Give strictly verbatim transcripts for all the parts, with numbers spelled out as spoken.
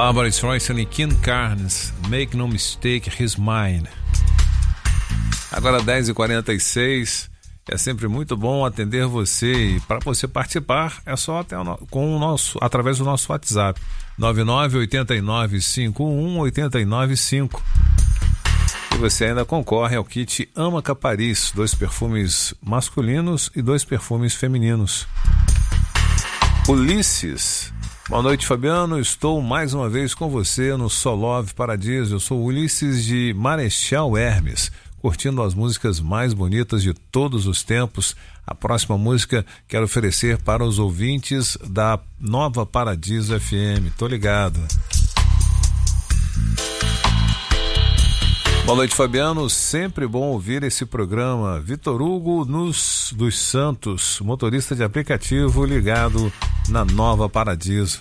Barbra Streisand e Ken Carnes, Make No Mistake, He's Mine. Agora dez e quarenta e seis, é sempre muito bom atender você, e para você participar é só até o no, com o nosso, através do nosso WhatsApp nove nove oito nove cinco um oito nove cinco. E você ainda concorre ao kit Amaca Paris, dois perfumes masculinos e dois perfumes femininos. Ulisses, boa noite, Fabiano, estou mais uma vez com você no Solove Paradiso. Eu sou Ulisses de Marechal Hermes, curtindo as músicas mais bonitas de todos os tempos. A próxima música quero oferecer para os ouvintes da Nova Paradiso F M. Tô ligado. Boa noite, Fabiano. Sempre bom ouvir esse programa. Vitor Hugo nos, dos Santos, motorista de aplicativo ligado na Nova Paradiso.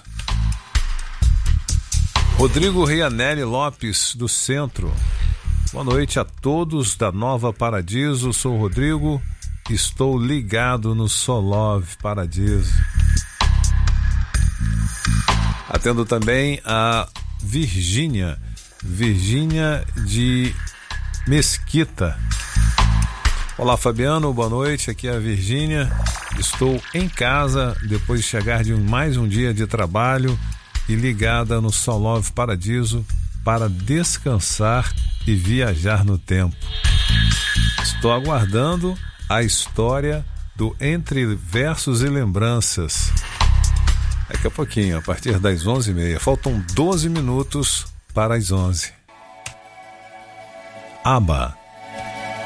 Rodrigo Rianelli Lopes, do Centro. Boa noite a todos da Nova Paradiso. Sou o Rodrigo, estou ligado no Solove Paradiso. Atendo também a Virgínia. Virgínia de Mesquita. Olá, Fabiano, boa noite, aqui é a Virgínia. Estou em casa depois de chegar de um, mais um dia de trabalho e ligada no Solove Paradiso para descansar e viajar no tempo. Estou aguardando a história do Entre Versos e Lembranças. Daqui a pouquinho, a partir das onze e meia. Faltam doze minutos para as onze. ABBA,